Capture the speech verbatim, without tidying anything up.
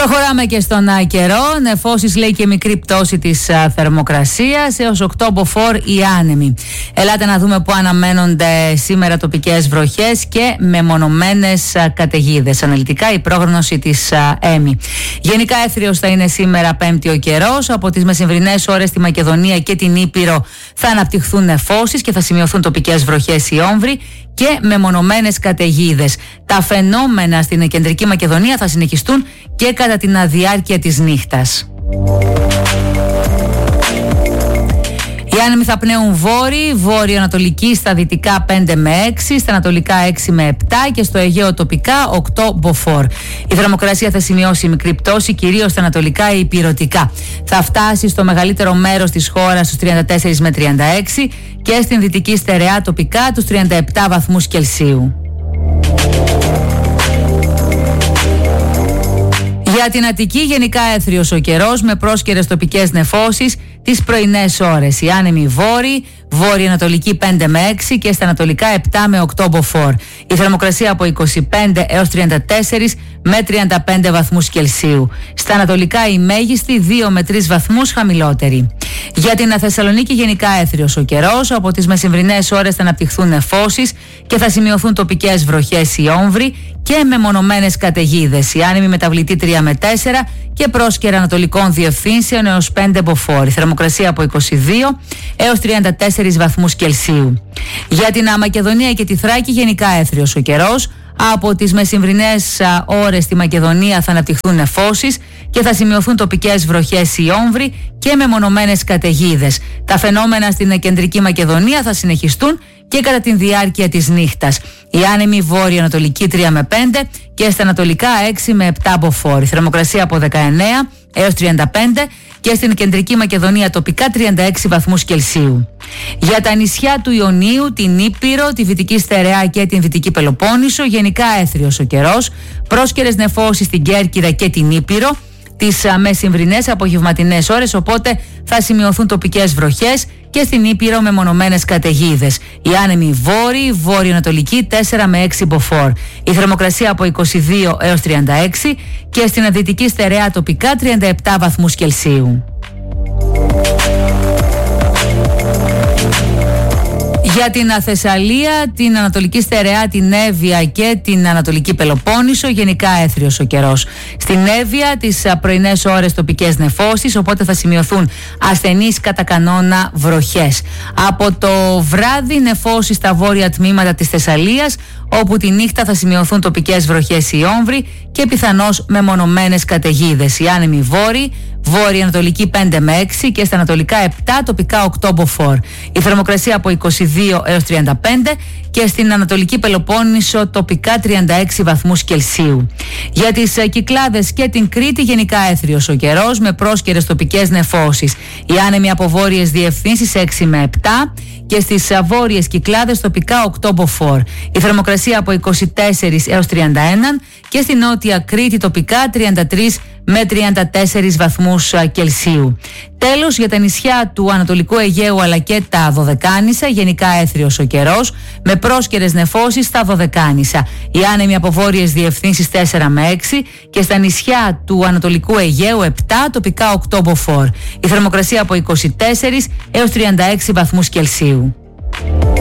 Προχωράμε και στον καιρό. Νεφώσεις, λέει, και μικρή πτώση της θερμοκρασίας έως οκτώ μποφόρ οι άνεμοι. Ελάτε να δούμε που αναμένονται σήμερα τοπικές βροχές και μεμονωμένες καταιγίδες. Αναλυτικά η πρόγνωση της ΕΜΗ. Γενικά έθριος θα είναι σήμερα Πέμπτη ο καιρός. Από τις μεσημβρινές ώρες στη Μακεδονία και την Ήπειρο θα αναπτυχθούν νεφώσεις και θα σημειωθούν τοπικές βροχές ή όμβροι και μεμονωμένες καταιγίδες. Τα φαινόμενα στην κεντρική Μακεδονία θα συνεχιστούν και κατά την διάρκεια της νύχτας. Οι άνεμοι θα πνέουν βόρειοι, βόρειο-ανατολική στα δυτικά πέντε με έξι, στα ανατολικά έξι με επτά και στο Αιγαίο τοπικά οκτώ μποφόρ. Η θερμοκρασία θα σημειώσει μικρή πτώση, κυρίως στα ανατολικά ή υπηρετικά. Θα φτάσει στο μεγαλύτερο μέρος της χώρας στους τριάντα τέσσερα με τριάντα έξι και στην δυτική στερεά τοπικά τους τριάντα επτά βαθμούς Κελσίου. Για την Αττική γενικά έθριος ο καιρός με πρόσκαιρες τοπικές νεφώσεις τις πρωινές ώρες. Οι άνεμοι βόρειοι, βόρειο-ανατολική πέντε με έξι και στα ανατολικά επτά με οκτώ μποφόρ. Η θερμοκρασία από είκοσι πέντε έως τριάντα τέσσερα με τριάντα πέντε βαθμούς Κελσίου. Στα ανατολικά η μέγιστη δύο με τρεις βαθμούς χαμηλότερη. Για την Θεσσαλονίκη γενικά έθριος ο καιρός. Από τις μεσημβρινές ώρες θα αναπτυχθούν νεφώσεις και θα σημειωθούν τοπικές βροχές ή όμβροι και μεμονωμένες καταιγίδες. Οι άνεμοι μεταβλητή τρία με τέσσερα και πρόσκαιρα ανατολικών διευθύνσεων έως πέντε μποφόρ. Η θερμοκρασία από είκοσι δύο έως τριάντα τέσσερα βαθμούς Κελσίου. Για την Μακεδονία και τη Θράκη γενικά έθριος ο καιρός. Από τις μεσημβρινές ώρες στη Μακεδονία θα αναπτυχθούν νεφώσεις και θα σημειωθούν τοπικές βροχές ή όμβροι και μεμονωμένες καταιγίδες. Τα φαινόμενα στην κεντρική Μακεδονία θα συνεχιστούν και κατά τη διάρκεια της νύχτας. Οι άνεμοι βόρειο-ανατολική τρία με πέντε και στα ανατολικά έξι με επτά μποφόρ. Η θερμοκρασία από δεκαεννέα έως τριάντα πέντε και στην κεντρική Μακεδονία τοπικά τριάντα έξι βαθμούς Κελσίου. Για τα νησιά του Ιωνίου, την Ήπειρο, τη Δυτική Στερεά και την Δυτική Πελοπόννησο γενικά έθριος ο καιρός, πρόσκαιρες νεφώσεις στην Κέρκυρα και την Ήπειρο τις μεσημβρινές απογευματινές ώρες, οπότε θα σημειωθούν τοπικές βροχές και στην Ήπειρο μεμονωμένες καταιγίδες. Οι άνεμοι βόρειοι, βόρειο-ανατολική τέσσερα με έξι μποφόρ. Η θερμοκρασία από είκοσι δύο έως τριάντα έξι και στην Δυτική Στερεά τοπικά τριάντα επτά βαθμούς Κελσίου. Για την Θεσσαλία, την Ανατολική Στερεά, την Εύβοια και την Ανατολική Πελοπόννησο γενικά έθριος ο καιρός. Στην Εύβοια τις πρωινές ώρες τοπικές νεφώσεις, οπότε θα σημειωθούν ασθενείς κατά κανόνα βροχές. Από το βράδυ νεφώσεις στα βόρεια τμήματα της Θεσσαλίας, όπου τη νύχτα θα σημειωθούν τοπικές βροχές ή όμβροι και πιθανώς μεμονωμένες καταιγίδες. Οι άνεμοι βόρειοι, βόρειο-ανατολική πέντε με έξι και στα ανατολικά επτά, τοπικά οκτώ μποφόρ. Η θερμοκρασία από είκοσι δύο έως τριάντα πέντε και στην Ανατολική Πελοπόννησο τοπικά τριάντα έξι βαθμούς Κελσίου. Για τις Κυκλάδες και την Κρήτη γενικά έθριος ο καιρός με πρόσκαιρες τοπικές νεφώσεις. Οι άνεμοι από βόρειες διευθύνσεις έξι με επτά και στις βόρειες Κυκλάδες τοπικά οκτώ μποφόρ. Η θερμοκρασία από είκοσι τέσσερα έως τριάντα ένα και στην Νότια Κρήτη τοπικά τριάντα τρία με τριάντα τέσσερα βαθμούς Κελσίου. Τέλος, για τα νησιά του Ανατολικού Αιγαίου αλλά και τα Δωδεκάνησα γενικά έθριος ο καιρός με πρόσκαιρες νεφώσεις στα Δωδεκάνησα. Οι άνεμοι από βόρειες διευθύνσεις τέσσερα με έξι και στα νησιά του Ανατολικού Αιγαίου επτά, τοπικά οκτώ μποφόρ. Η θερμοκρασία από είκοσι τέσσερα έως τριάντα έξι βαθμούς Κελσίου.